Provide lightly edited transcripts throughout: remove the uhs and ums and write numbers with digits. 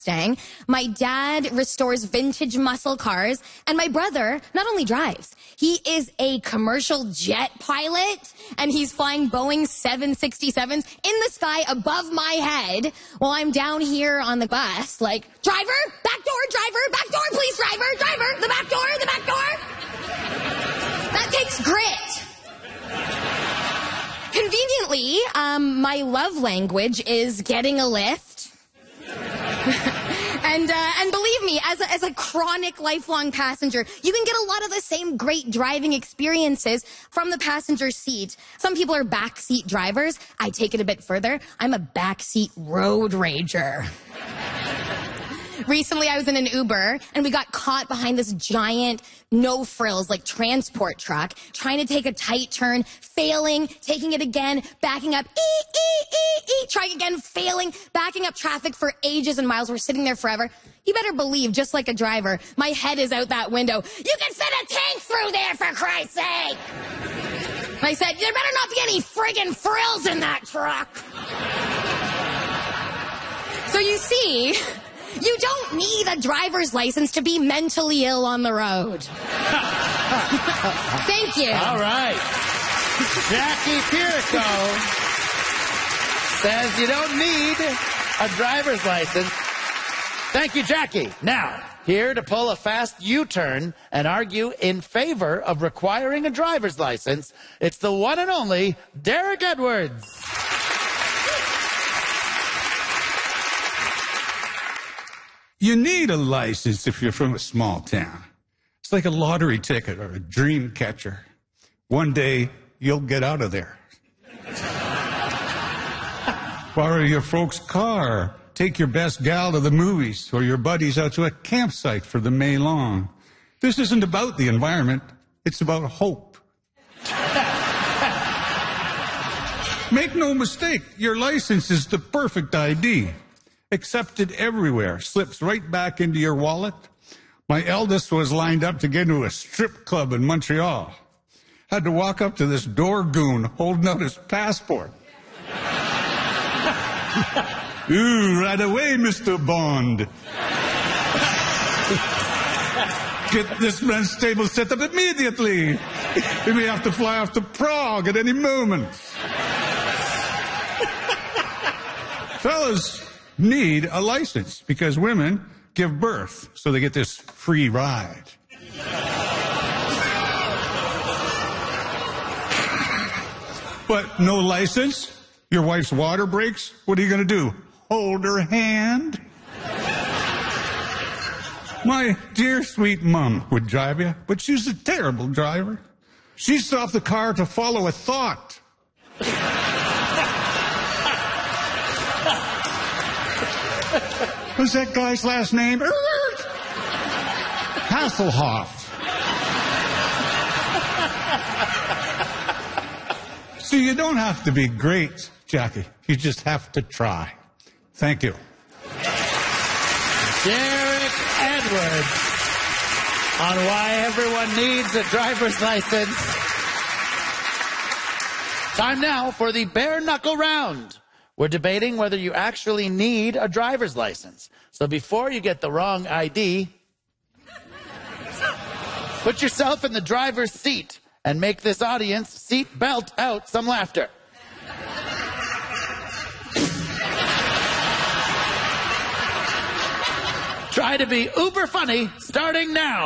Mustang. My dad restores vintage muscle cars, and my brother not only drives, he is a commercial jet pilot, and he's flying Boeing 767s in the sky above my head while I'm down here on the bus, like, driver, back door, please, driver, the back door. That takes grit. Conveniently, my love language is getting a lift. And believe me, as a chronic lifelong passenger, you can get a lot of the same great driving experiences from the passenger seat. Some people are backseat drivers. I take it a bit further. I'm a backseat road rager. Recently, I was in an Uber, and we got caught behind this giant, no-frills, like, transport truck, trying to take a tight turn, failing, taking it again, backing up, trying again, failing, backing up traffic for ages and miles. We're sitting there forever. You better believe, just like a driver, my head is out that window. You can fit a tank through there, for Christ's sake! I said, there better not be any friggin' frills in that truck. So you see, you don't need a driver's license to be mentally ill on the road. Thank you. All right. Jackie Pirico says you don't need a driver's license. Thank you, Jackie. Now, here to pull a fast U-turn and argue in favor of requiring a driver's license, it's the one and only Derek Edwards. You need a license if you're from a small town. It's like a lottery ticket or a dream catcher. One day, you'll get out of there. Borrow your folks' car. Take your best gal to the movies or your buddies out to a campsite for the May long. This isn't about the environment. It's about hope. Make no mistake, your license is the perfect ID. Accepted everywhere, slips right back into your wallet. My eldest was lined up to get into a strip club in Montreal. Had to walk up to this door goon holding out his passport. Ooh, right away, Mr. Bond. Get this man's table set up immediately. He may have to fly off to Prague at any moment. Fellas need a license because women give birth, so they get this free ride. But no license? Your wife's water breaks? What are you going to do? Hold her hand? My dear sweet mom would drive you, but she's a terrible driver. She stopped the car to follow a thought. What's that guy's last name? Hasselhoff. So you don't have to be great, Jackie. You just have to try. Thank you. Derek Edwards on why everyone needs a driver's license. Time now for the bare knuckle round. We're debating whether you actually need a driver's license. So before you get the wrong ID, put yourself in the driver's seat and make this audience seat belt out some laughter. Try to be uber funny starting now.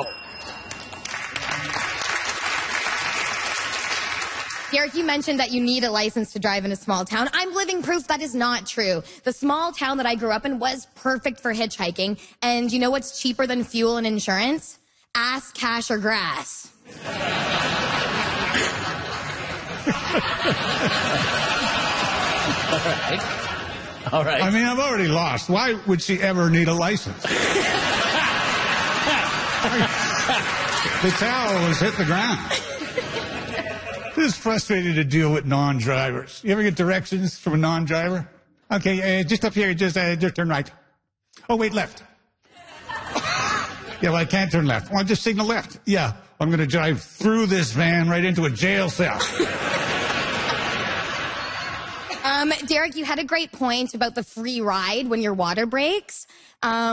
Derek, you mentioned that you need a license to drive in a small town. I'm living proof that is not true. The small town that I grew up in was perfect for hitchhiking. And you know what's cheaper than fuel and insurance? Ass, cash, or grass. All right. I mean, I've already lost. Why would she ever need a license? The towel has hit the ground. This is frustrating to deal with non-drivers. You ever get directions from a non-driver? Okay, just up here, just turn right. Oh, wait, left. Yeah, well, I can't turn left. Well, just signal left. Yeah, I'm going to drive through this van right into a jail cell. Derek, you had a great point about the free ride when your water breaks.